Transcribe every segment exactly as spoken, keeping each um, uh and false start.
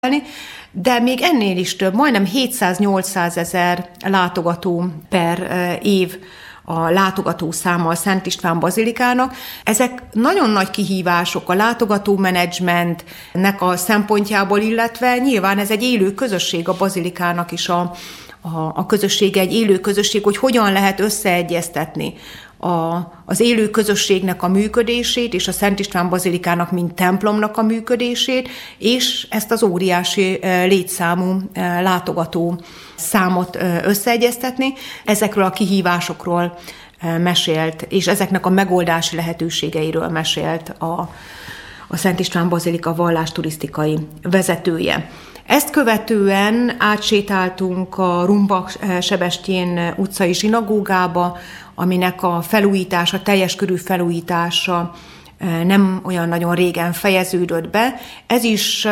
de még ennél is több, majdnem hétszáz-nyolcszáz ezer látogató per év a látogató száma a Szent István bazilikának. Ezek nagyon nagy kihívások a látogató menedzsmentnek a szempontjából, illetve nyilván ez egy élő közösség a bazilikának is, a, a, a közösség egy élő közösség, hogy hogyan lehet összeegyeztetni A, az élő közösségnek a működését, és a Szent István bazilikának, mint templomnak a működését, és ezt az óriási létszámú látogató számot összeegyeztetni. Ezekről a kihívásokról mesélt, és ezeknek a megoldási lehetőségeiről mesélt a, a Szent István bazilika vallásturisztikai vezetője. Ezt követően átsétáltunk a Rumba-Sebestyén utcai zsinagógába, aminek a felújítása, teljes körű felújítása nem olyan nagyon régen fejeződött be. Ez is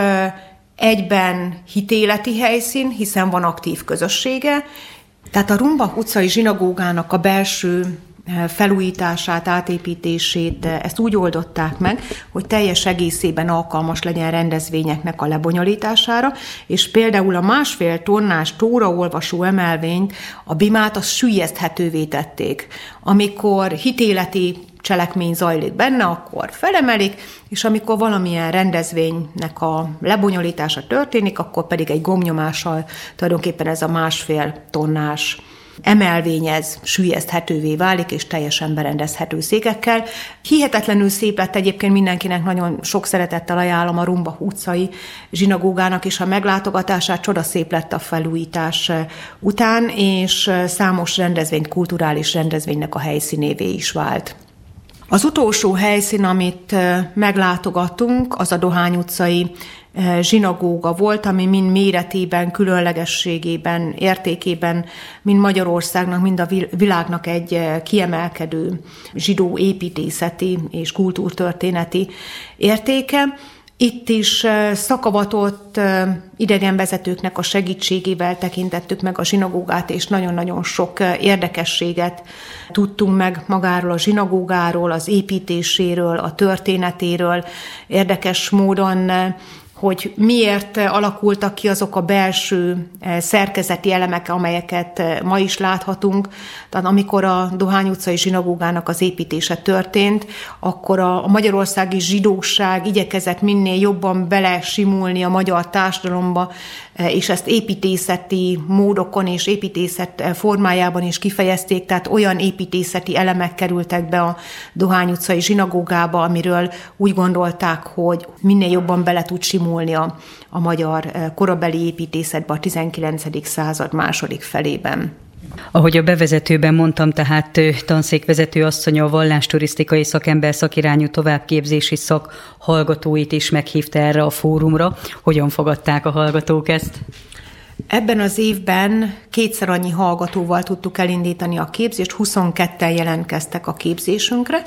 egyben hitéleti helyszín, hiszen van aktív közössége. Tehát a Rumba utcai zsinagógának a belső felújítását, átépítését, ezt úgy oldották meg, hogy teljes egészében alkalmas legyen rendezvényeknek a lebonyolítására, és például a másfél tonnás tóraolvasó emelvényt, a bimát, azt süllyeszthetővé tették. Amikor hitéleti cselekmény zajlik benne, akkor felemelik, és amikor valamilyen rendezvénynek a lebonyolítása történik, akkor pedig egy gombnyomással tulajdonképpen ez a másfél tonnás emelvény ez süllyeszthetővé válik, és teljesen berendezhető székekkel. Hihetetlenül szép lett, egyébként mindenkinek nagyon sok szeretettel ajánlom a Rumba utcai zsinagógának is a meglátogatását, csodaszép lett a felújítás után, és számos rendezvény, kulturális rendezvénynek a helyszínévé is vált. Az utolsó helyszín, amit meglátogatunk, az a Dohány utcai zsinagóga volt, ami mind méretében, különlegességében, értékében, mind Magyarországnak, mind a világnak egy kiemelkedő zsidó építészeti és kultúrtörténeti értéke. Itt is szakavatott idegenvezetőknek a segítségével tekintettük meg a zsinagógát, és nagyon-nagyon sok érdekességet tudtunk meg magáról a zsinagógáról, az építéséről, a történetéről. Érdekes módon, hogy miért alakultak ki azok a belső szerkezeti elemek, amelyeket ma is láthatunk. Tehát amikor a Dohány utcai zsinagógának az építése történt, akkor a magyarországi zsidóság igyekezett minél jobban belesimulni a magyar társadalomba, és ezt építészeti módokon és építészet formájában is kifejezték, tehát olyan építészeti elemek kerültek be a Dohány utcai zsinagógába, amiről úgy gondolták, hogy minél jobban bele tud simulni a, a magyar korabeli építészetbe a tizenkilencedik század második felében. Ahogy a bevezetőben mondtam, tehát tanszékvezető asszony a vallásturisztikai szakember szakirányú továbbképzési szak hallgatóit is meghívta erre a fórumra. Hogyan fogadták a hallgatók ezt? Ebben az évben kétszer annyi hallgatóval tudtuk elindítani a képzést, huszonketten jelentkeztek a képzésünkre,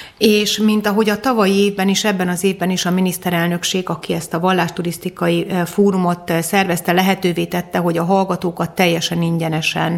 és mint ahogy a tavalyi évben is, ebben az évben is a miniszterelnökség, aki ezt a vallásturisztikai fórumot szervezte, lehetővé tette, hogy a hallgatókat teljesen ingyenesen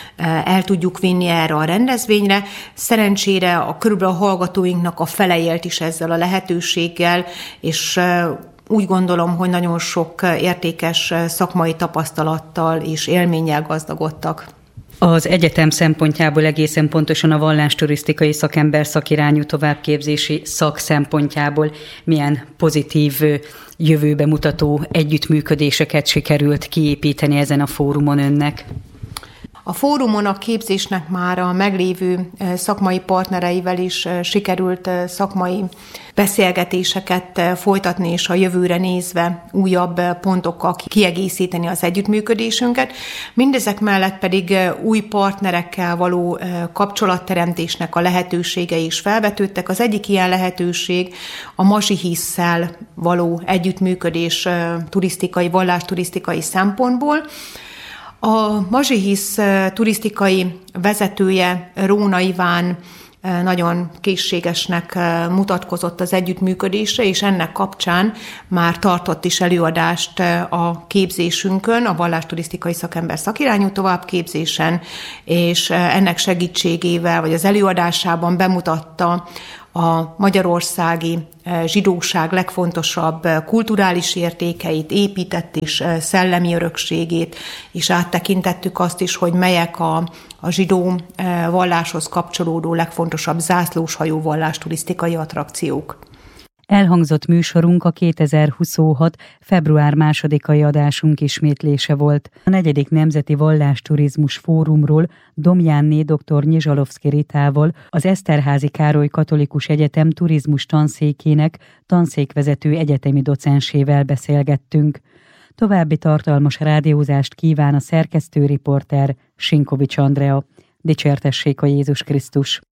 el tudjuk vinni erre a rendezvényre. Szerencsére a körülbelül a hallgatóinknak a fele élt is ezzel a lehetőséggel, és úgy gondolom, hogy nagyon sok értékes szakmai tapasztalattal és élménnyel gazdagodtak. Az egyetem szempontjából egészen pontosan a vallásturisztikai szakember szakirányú továbbképzési szak szempontjából milyen pozitív jövőbe mutató együttműködéseket sikerült kiépíteni ezen a fórumon önnek? A fórumon a képzésnek már a meglévő szakmai partnereivel is sikerült szakmai beszélgetéseket folytatni, és a jövőre nézve újabb pontokkal kiegészíteni az együttműködésünket. Mindezek mellett pedig új partnerekkel való kapcsolatteremtésnek a lehetőségei is felvetődtek. Az egyik ilyen lehetőség a Mazsihisszel való együttműködés turisztikai, vallásturisztikai szempontból. A Mazsihisz turisztikai vezetője, Róna Iván nagyon készségesnek mutatkozott az együttműködésre, és ennek kapcsán már tartott is előadást a képzésünkön, a vallásturisztikai szakember szakirányú továbbképzésen, és ennek segítségével, vagy az előadásában bemutatta a magyarországi zsidóság legfontosabb kulturális értékeit, épített is szellemi örökségét, és áttekintettük azt is, hogy melyek a, a zsidó valláshoz kapcsolódó legfontosabb zászlóshajó vallásturisztikai attrakciók. Elhangzott műsorunk a kétezer-huszonhat. február másodikai adásunk ismétlése volt. A negyedik Nemzeti Vallásturizmus Fórumról Domjánné dr. Nyizsalovszky Ritával, az Eszterházy Károly Katolikus Egyetem turizmus tanszékének tanszékvezető egyetemi docensével beszélgettünk. További tartalmas rádiózást kíván a szerkesztő riporter Sinkovics Andrea. Dicsértessék a Jézus Krisztus!